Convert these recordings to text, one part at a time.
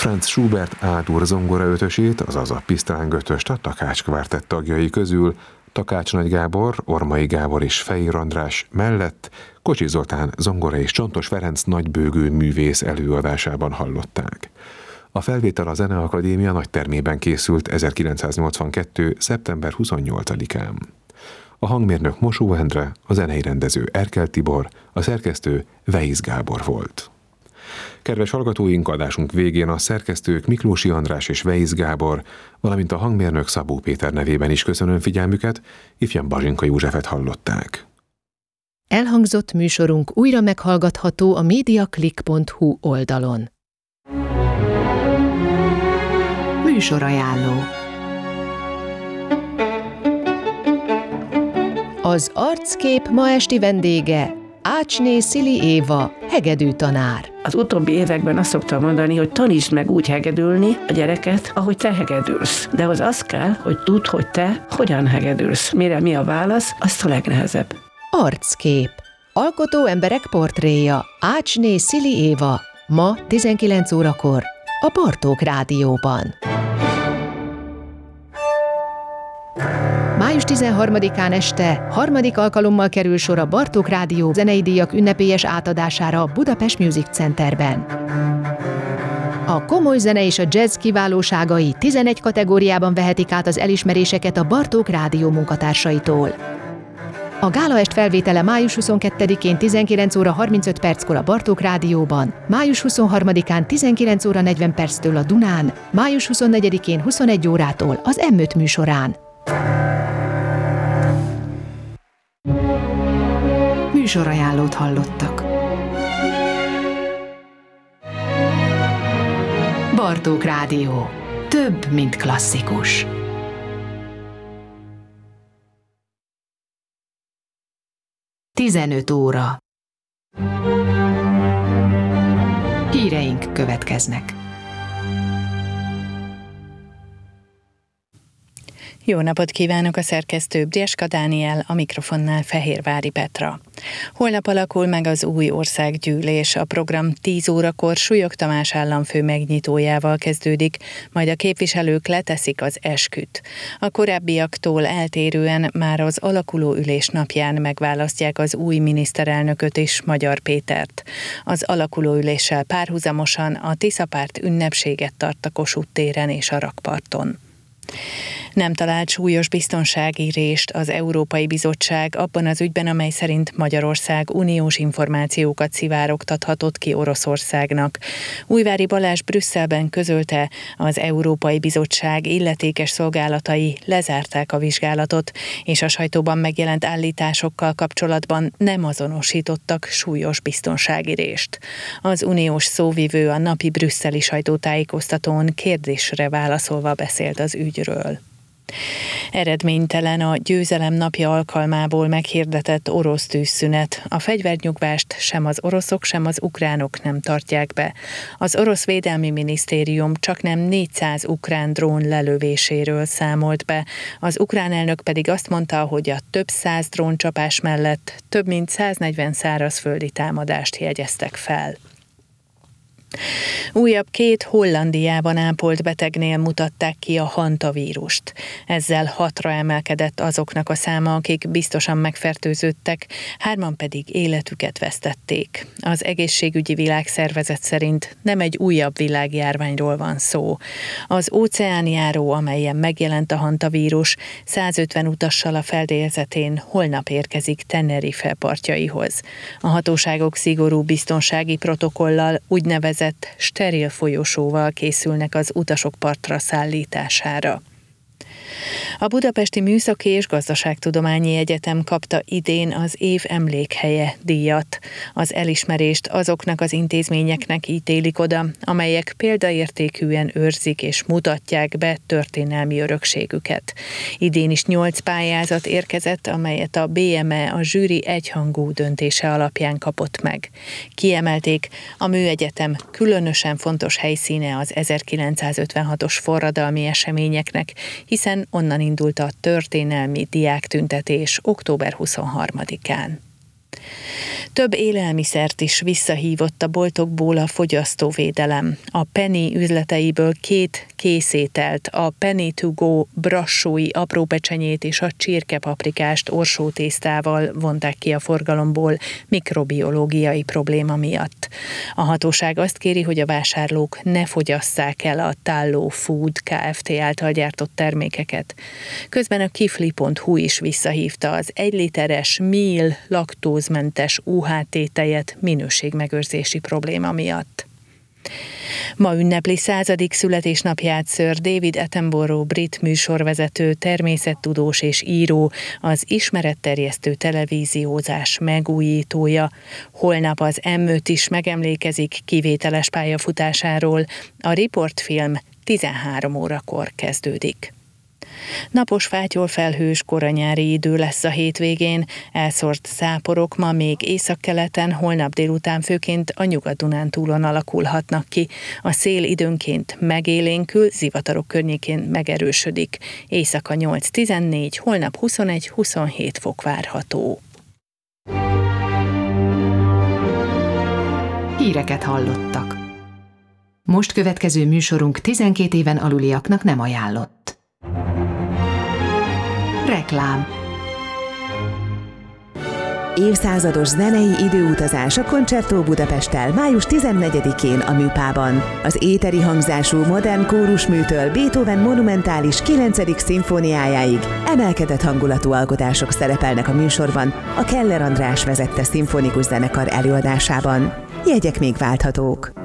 Franz Schubert A-dur zongora ötösét, azaz a Pisztráng ötöst a Takács Kvártett tagjai közül Takács Nagy Gábor, Ormai Gábor és Fejér András mellett Kocsis Zoltán zongora és Csontos Ferenc nagybőgő művész előadásában hallották. A felvétel a Zeneakadémia nagytermében készült 1982. szeptember 28-án. A hangmérnök Mosó Endre, a zenei rendező Erkel Tibor, a szerkesztő Weisz Gábor volt. Kedves hallgatóink, adásunk végén a szerkesztők Miklósi András és Weisz Gábor, valamint a hangmérnök Szabó Péter nevében is köszönöm figyelmüket, ifjabb Bazsinka Józsefet hallották. Elhangzott műsorunk újra meghallgatható a mediaclick.hu oldalon. Műsorajánló. Az arckép ma esti vendége Ácsné Szili Éva, hegedűtanár. Az utóbbi években azt szoktam mondani, hogy tanítsd meg úgy hegedülni a gyereket, ahogy te hegedülsz. De az kell, hogy tudd, hogy te hogyan hegedülsz. Mire mi a válasz, azt a legnehezebb. Arckép. Alkotó emberek portréja. Ácsné Szili Éva. Ma 19 órakor a Bartók Rádióban. Május 13-án este harmadik alkalommal kerül sor a Bartók Rádió zenei díjak ünnepélyes átadására a Budapest Music Centerben. A komoly zene és a jazz kiválóságai 11 kategóriában vehetik át az elismeréseket a Bartók Rádió munkatársaitól. A gálaest felvétele május 22-én 19 óra 35 perckor a Bartók Rádióban, május 23-án 19 óra 40 perctől a Dunán, május 24-én 21 órától az M5 műsorán. Műsorajánlót hallottak. Bartók Rádió. Több, mint klasszikus. Tizenöt óra. Híreink következnek. Jó napot kívánok, a szerkesztő Brieska Dániel, a mikrofonnál Fehérvári Petra. Holnap alakul meg az új országgyűlés. A program 10 órakor Súlyog Tamás államfő megnyitójával kezdődik, majd a képviselők leteszik az esküt. A korábbiaktól eltérően már az alakuló ülés napján megválasztják az új miniszterelnököt és Magyar Pétert. Az alakuló üléssel párhuzamosan a Tiszapárt ünnepséget tart a Kossuth téren és a rakparton. Nem talált súlyos biztonsági rést az Európai Bizottság abban az ügyben, amely szerint Magyarország uniós információkat szivárogtathatott ki Oroszországnak. Újvári Balázs Brüsszelben közölte, az Európai Bizottság illetékes szolgálatai lezárták a vizsgálatot, és a sajtóban megjelent állításokkal kapcsolatban nem azonosítottak súlyos biztonsági rést. Az uniós szóvivő a napi brüsszeli sajtótájékoztatón kérdésre válaszolva beszélt az ügyről. Eredménytelen a Győzelem napja alkalmából meghirdetett orosz tűzszünet. A fegyvernyugvást sem az oroszok, sem az ukránok nem tartják be. Az orosz védelmi minisztérium csaknem 400 ukrán drón lelövéséről számolt be. Az ukrán elnök pedig azt mondta, hogy a több száz dróncsapás mellett több mint 140 szárazföldi támadást jegyeztek fel. Újabb 2 Hollandiában ápolt betegnél mutatták ki a hantavírust. Ezzel 6-ra emelkedett azoknak a száma, akik biztosan megfertőződtek, 3 pedig életüket vesztették. Az Egészségügyi Világszervezet szerint nem egy újabb világjárványról van szó. Az óceánjáró, amelyen megjelent a hantavírus, 150 utassal a fedélzetén holnap érkezik Tenerife partjaihoz. A hatóságok szigorú biztonsági protokollal úgynevezett steril folyosóval készülnek az utasok partra szállítására. A Budapesti Műszaki és Gazdaságtudományi Egyetem kapta idén az év emlékhelye díjat. Az elismerést azoknak az intézményeknek ítélik oda, amelyek példaértékűen őrzik és mutatják be történelmi örökségüket. Idén is 8 pályázat érkezett, amelyet a BME a zsűri egyhangú döntése alapján kapott meg. Kiemelték, a műegyetem különösen fontos helyszíne az 1956-os forradalmi eseményeknek, hiszen onnan indult a történelmi diáktüntetés október 23-án. Több élelmiszert is visszahívott a boltokból a fogyasztóvédelem. A Penny üzleteiből 2 készételt, a Penny to go brassói aprópecsenyét és a csirkepaprikást orsótésztával vonták ki a forgalomból mikrobiológiai probléma miatt. A hatóság azt kéri, hogy a vásárlók ne fogyasszák el a Tallow Food Kft. Által gyártott termékeket. Közben a kifli.hu is visszahívta az 1 literes Meal laktózmentes UHT tejet minőségmegőrzési probléma miatt. Ma ünnepli 100. születésnapját Sir David Attenborough brit műsorvezető, természettudós és író, az ismeretterjesztő televíziózás megújítója. Holnap az M5 is megemlékezik kivételes pályafutásáról. A riportfilm 13 órakor kezdődik. Napos, fátyolfelhős, koranyári idő lesz a hétvégén, elszórt záporok ma még északkeleten, holnap délután főként a Nyugat-Dunántúlon alakulhatnak ki. A szél időnként megélénkül, zivatarok környékén megerősödik. Éjszaka 8-14, holnap 21-27 fok várható. Híreket hallottak. Most következő műsorunk 12 éven aluliaknak nem ajánlott. Reklám. Évszázados zenei időutazás a Concerto Budapesttel május 14-én a Műpában. Az éteri hangzású modern kórusműtől Beethoven monumentális 9. szimfóniájáig emelkedett hangulatú alkotások szerepelnek a műsorban a Keller András vezette szimfonikus zenekar előadásában. Jegyek még válthatók.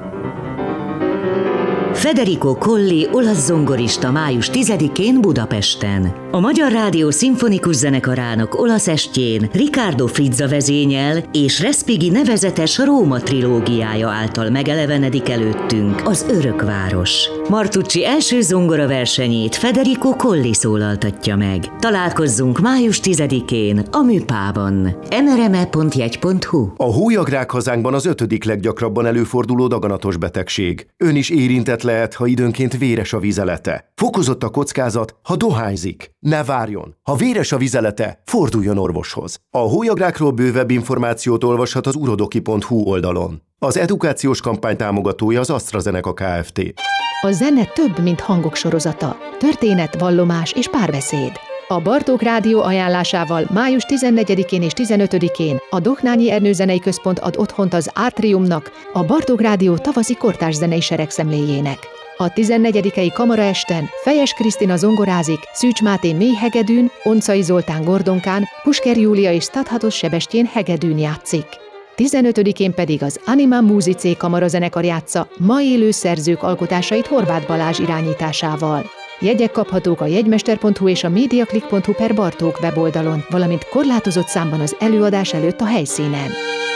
Federico Colli olasz zongorista május 10-én Budapesten. A Magyar Rádió szimfonikus zenekarának olasz estjén Riccardo Frizza vezényel és Respighi nevezetes Róma trilógiája által megelevenedik előttünk az Örökváros. Martucci első zongoraversenyét Federico Colli szólaltatja meg. Találkozzunk május 10-én a Műpában. nrme.jegy.hu. A hólyagrák hazánkban az 5. leggyakrabban előforduló daganatos betegség. Ön is érintett lehet, ha időnként véres a vizelete. Fokozott a kockázat, ha dohányzik. Ne várjon! Ha véres a vizelete, forduljon orvoshoz. A hólyagrákról bővebb információt olvashat az urodoki.hu oldalon. Az edukációs kampány támogatója az AstraZeneca Kft. A zene több, mint hangok sorozata. Történet, vallomás és párbeszéd. A Bartók Rádió ajánlásával május 14-én és 15-én a Dohnányi Ernő Zenei Központ ad otthont az Átriumnak, a Bartók Rádió tavaszi kortárs zenei seregszemléjének. A 14. kamaraesten Fejes Krisztina zongorázik, Szűcs Máté mélyhegedűn, Oncai Zoltán gordonkán, Pusker Júlia és Stadhatos Sebestyén hegedűn játszik. 15-én pedig az Anima Musicae kamarazenekar játsza ma élő szerzők alkotásait Horváth Balázs irányításával. Jegyek kaphatók a jegymester.hu és a mediaclick.hu per Bartók weboldalon, valamint korlátozott számban az előadás előtt a helyszínen.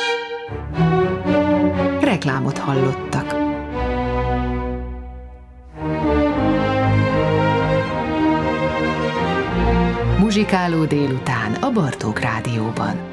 Reklámot hallottak. Muzsikáló délután a Bartók Rádióban.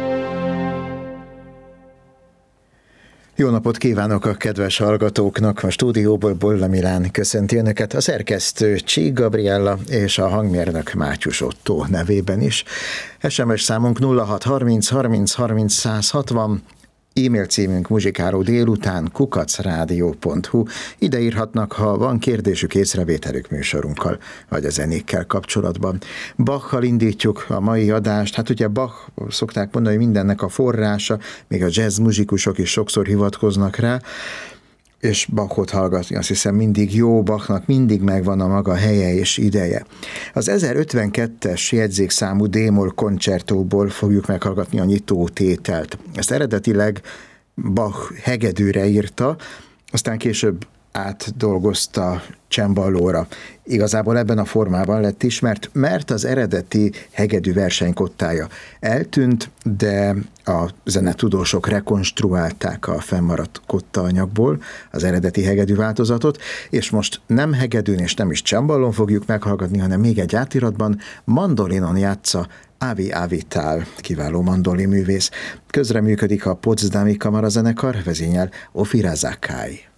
Jó napot kívánok a kedves hallgatóknak! A stúdióból Bolla Milán köszönti önöket, a szerkesztő Csík Gabriella és a hangmérnök Mátyus Ottó nevében is. SMS számunk 0630 30 30 160, e-mail címünk muzsikálódélután@radio.hu. Ide írhatnak, ha van kérdésük, észrevételük műsorunkkal, vagy a zenékkel kapcsolatban. Bachal indítjuk a mai adást. Hát ugye Bach, szokták mondani, hogy mindennek a forrása, még a jazz muzsikusok is sokszor hivatkoznak rá, és Bachot hallgatni, azt hiszem mindig jó, Bachnak mindig megvan a maga helye és ideje. Az 1052-es jegyzékszámú D-moll koncertóból fogjuk meghallgatni a nyitó tételt. Ezt eredetileg Bach hegedűre írta, aztán később átdolgozta cemballóra. Igazából ebben a formában lett ismert, mert az eredeti hegedű versenykottája eltűnt, de a zenetudósok rekonstruálták a fennmaradt kottaanyagból az eredeti hegedű változatot, és most nem hegedűn és nem is cemballón fogjuk meghallgatni, hanem még egy átiratban mandolinon játsza Avi Avital, kiváló mandolinművész. Közreműködik a Potsdami Kamarazenekar, vezényel Ofira Zakai.